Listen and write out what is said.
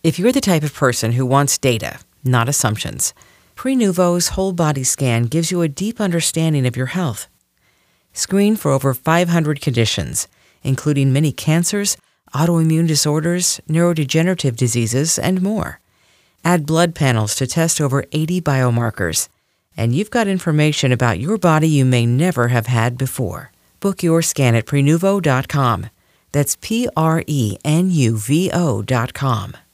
If you're the type of person who wants data, not assumptions, Prenuvo's whole body scan gives you a deep understanding of your health. Screen for over 500 conditions, including many cancers, autoimmune disorders, neurodegenerative diseases, and more. Add blood panels to test over 80 biomarkers, and you've got information about your body you may never have had before. Book your scan at Prenuvo.com. That's Prenuvo.com.